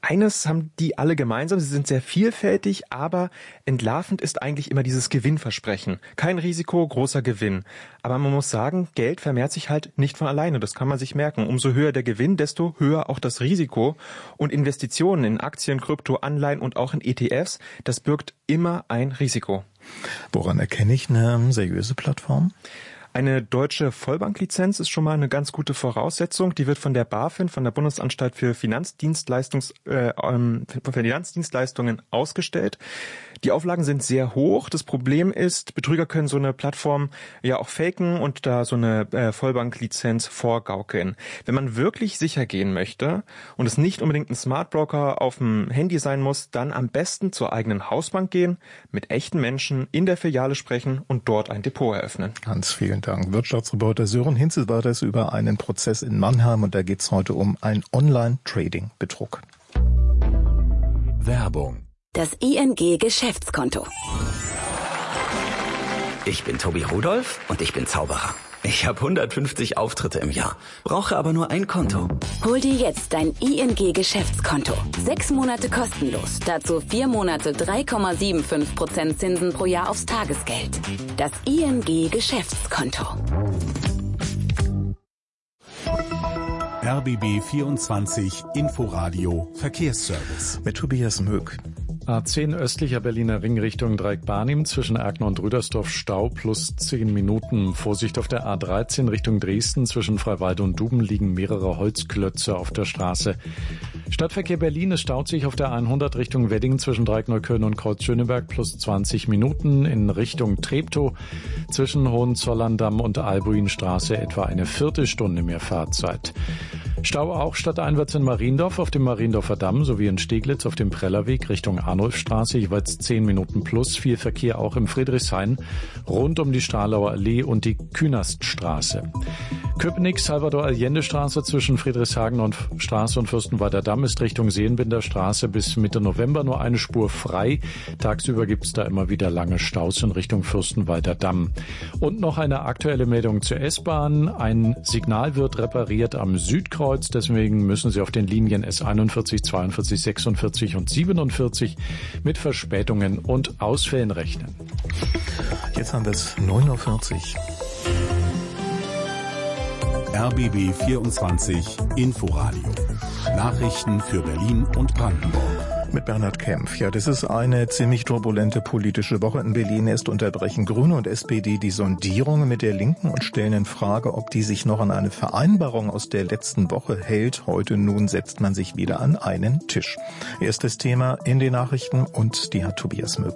Eines haben die alle gemeinsam, sie sind sehr vielfältig, aber entlarvend ist eigentlich immer dieses Gewinnversprechen. Kein Risiko, großer Gewinn. Aber man muss sagen, Geld vermehrt sich halt nicht von alleine, das kann man sich merken. Umso höher der Gewinn, desto höher auch das Risiko. Und Investitionen in Aktien, Krypto, Anleihen und auch in ETFs, das birgt immer ein Risiko. Woran erkenne ich eine seriöse Plattform? Eine deutsche Vollbanklizenz ist schon mal eine ganz gute Voraussetzung. Die wird von der BaFin, von der Bundesanstalt für Finanzdienstleistungen ausgestellt. Die Auflagen sind sehr hoch. Das Problem ist, Betrüger können so eine Plattform ja auch faken und da so eine Vollbanklizenz vorgaukeln. Wenn man wirklich sicher gehen möchte und es nicht unbedingt ein Smartbroker auf dem Handy sein muss, dann am besten zur eigenen Hausbank gehen, mit echten Menschen in der Filiale sprechen und dort ein Depot eröffnen. Ganz vielen Dank. Wirtschaftsreporter Sören Hinze war das über einen Prozess in Mannheim und da geht es heute um einen Online-Trading-Betrug. Werbung. Das ING-Geschäftskonto. Ich bin Tobi Rudolph und ich bin Zauberer. Ich habe 150 Auftritte im Jahr, brauche aber nur ein Konto. Hol dir jetzt dein ING-Geschäftskonto. 6 Monate kostenlos. Dazu 4 Monate 3,75% Zinsen pro Jahr aufs Tagesgeld. Das ING-Geschäftskonto. RBB 24 Inforadio Verkehrsservice. Mit Tobias Möck. A10 östlicher Berliner Ring Richtung Dreieck-Barnim zwischen Erkner und Rüdersdorf Stau plus 10 Minuten. Vorsicht auf der A13 Richtung Dresden zwischen Freiwalde und Duben liegen mehrere Holzklötze auf der Straße. Stadtverkehr Berlin, es staut sich auf der 100 Richtung Wedding zwischen Dreieck-Neukölln und Kreuz-Schöneberg plus 20 Minuten. In Richtung Treptow zwischen Hohenzollern-Damm und Albuinstraße etwa eine Viertelstunde mehr Fahrzeit. Stau auch stadteinwärts in Mariendorf auf dem Mariendorfer Damm sowie in Steglitz auf dem Prellerweg Richtung Arnulfstraße, jeweils 10 Minuten plus. Viel Verkehr auch im Friedrichshain rund um die Stralauer Allee und die Künaststraße. Köpenick-Salvador-Allende-Straße zwischen Friedrichshagen und Straße und Fürstenwalder Damm ist Richtung Seenbinderstraße bis Mitte November nur eine Spur frei. Tagsüber gibt es da immer wieder lange Staus in Richtung Fürstenwalder Damm. Und noch eine aktuelle Meldung zur S-Bahn. Ein Signal wird repariert am Südkreuz. Deswegen müssen Sie auf den Linien S41, 42, 46 und 47 mit Verspätungen und Ausfällen rechnen. Jetzt haben wir es 9:40 Uhr. RBB 24 Inforadio. Nachrichten für Berlin und Brandenburg. Mit Bernhard Kempf. Ja, das ist eine ziemlich turbulente politische Woche in Berlin. Erst unterbrechen Grüne und SPD die Sondierungen mit der Linken und stellen in Frage, ob die sich noch an eine Vereinbarung aus der letzten Woche hält. Heute nun setzt man sich wieder an einen Tisch. Erstes Thema in den Nachrichten und die hat Tobias Möck.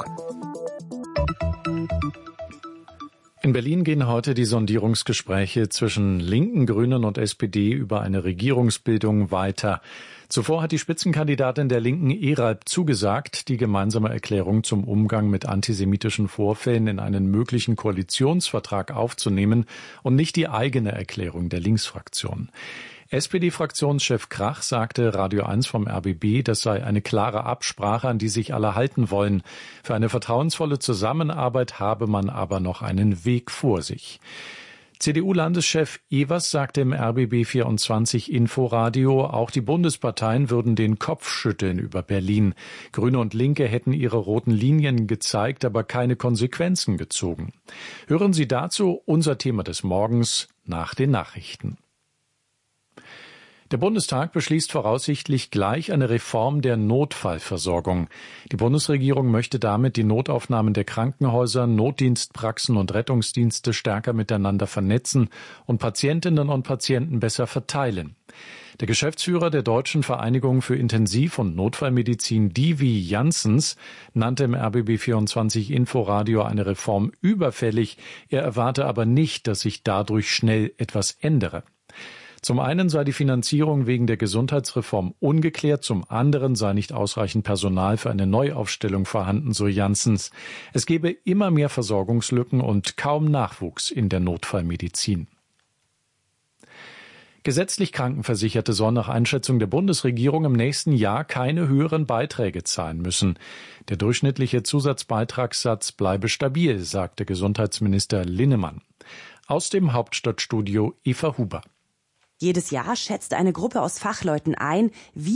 In Berlin gehen heute die Sondierungsgespräche zwischen Linken, Grünen und SPD über eine Regierungsbildung weiter. Zuvor hat die Spitzenkandidatin der Linken ERALP zugesagt, die gemeinsame Erklärung zum Umgang mit antisemitischen Vorfällen in einen möglichen Koalitionsvertrag aufzunehmen und nicht die eigene Erklärung der Linksfraktion. SPD-Fraktionschef Krach sagte Radio 1 vom RBB, das sei eine klare Absprache, an die sich alle halten wollen. Für eine vertrauensvolle Zusammenarbeit habe man aber noch einen Weg vor sich. CDU-Landeschef Evers sagte im RBB 24 Inforadio, auch die Bundesparteien würden den Kopf schütteln über Berlin. Grüne und Linke hätten ihre roten Linien gezeigt, aber keine Konsequenzen gezogen. Hören Sie dazu unser Thema des Morgens nach den Nachrichten. Der Bundestag beschließt voraussichtlich gleich eine Reform der Notfallversorgung. Die Bundesregierung möchte damit die Notaufnahmen der Krankenhäuser, Notdienstpraxen und Rettungsdienste stärker miteinander vernetzen und Patientinnen und Patienten besser verteilen. Der Geschäftsführer der Deutschen Vereinigung für Intensiv- und Notfallmedizin, Divi Janssens, nannte im RBB 24 Inforadio eine Reform überfällig. Er erwarte aber nicht, dass sich dadurch schnell etwas ändere. Zum einen sei die Finanzierung wegen der Gesundheitsreform ungeklärt, zum anderen sei nicht ausreichend Personal für eine Neuaufstellung vorhanden, so Janssens. Es gebe immer mehr Versorgungslücken und kaum Nachwuchs in der Notfallmedizin. Gesetzlich Krankenversicherte sollen nach Einschätzung der Bundesregierung im nächsten Jahr keine höheren Beiträge zahlen müssen. Der durchschnittliche Zusatzbeitragssatz bleibe stabil, sagte Gesundheitsminister Linnemann. Aus dem Hauptstadtstudio Eva Huber. Jedes Jahr schätzt eine Gruppe aus Fachleuten ein, wie